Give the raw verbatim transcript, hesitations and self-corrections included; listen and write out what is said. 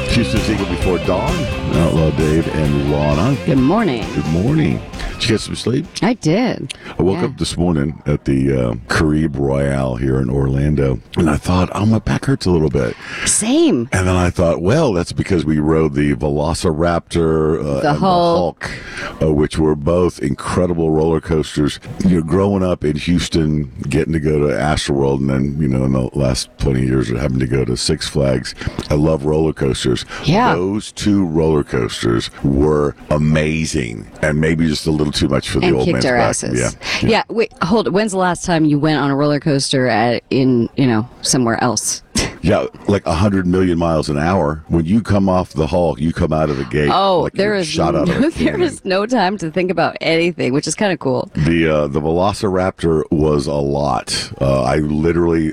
Houston's Eagle Before Dawn. Outlaw Dave and Lana. Good morning. Good morning. Did you get some sleep? I did. I woke Yeah. up this morning at the uh, Caribe Royale here in Orlando, and I thought, oh, my back hurts a little bit. Same. And then I thought, well, that's because we rode the Velociraptor uh, The and Hulk. the Hulk, uh, which were both incredible roller coasters. You know, growing up in Houston, getting to go to Astroworld, and then, you know, in the last twenty years, having to go to Six Flags. I love roller coasters. Yeah. Those two roller coasters were amazing, and maybe just a little too much for the And old kicked man's our back. asses. Yeah. Yeah. Wait, hold it. When's the last time you went on a roller coaster at in, you know, somewhere else? Yeah, like a hundred million miles an hour. When you come off the Hulk, you come out of the gate. Oh, like there you're is shot no, out of a there cannon. is no time to think about anything, which is kind of cool. The uh, the Velociraptor was a lot. Uh, I literally